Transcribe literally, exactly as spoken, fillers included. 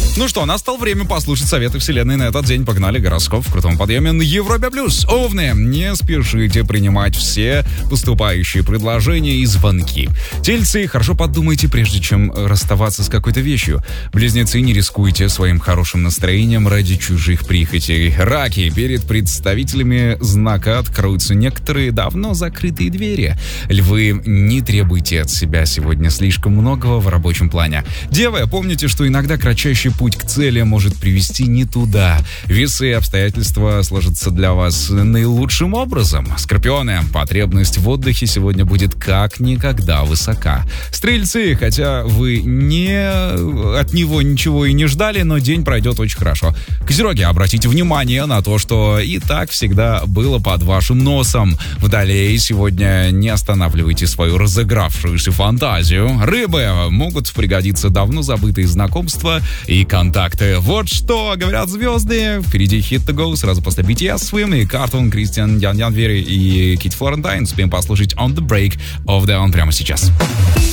Ну что, настало время послушать советы вселенной на этот день. Погнали, гороскоп в крутом подъеме на Европе плюс. Овны, не спешите принимать все поступающие предложения и звонки. Тельцы, хорошо подумайте, прежде чем расставаться с какой-то вещью. Близнецы, не рискуйте своим хорошим настроением ради чужих прихотей. Раки, перед представителями знака откроются некоторые давно закрытые двери. Львы, не требуйте от себя сегодня слишком многого в рабочем плане. Девы, помните, что иногда кратчайший путь к цели может привести не туда. Весы, обстоятельства сложатся для вас наилучшим образом. Скорпионы, потребность в отдыхе сегодня будет как никогда высока. Стрельцы, хотя вы не от него ничего и не ждали, но день пройдет очень хорошо. Козероги, обратите внимание на то, что и так всегда было под вашим носом. Водолеи, сегодня не останавливайте свою разыгравшуюся фантазию. Рыбы, могут пригодиться давно забытые знакомства и контакты. Вот что говорят звезды. Впереди Hit to Go, сразу после би ти эс Swim и Картон, Кристиан, Ян Ян Вери и Кит Флорентайн. Успеем послушать On the Break of the On прямо сейчас.